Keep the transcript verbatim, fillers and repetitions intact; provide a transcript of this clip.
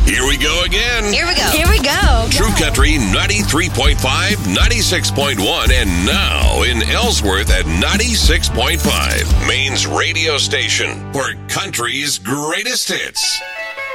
Here we go again. Here we go. Here we go. True Country ninety-three point five, ninety-six point one, and now in Ellsworth at ninety-six point five. Maine's radio station for country's greatest hits.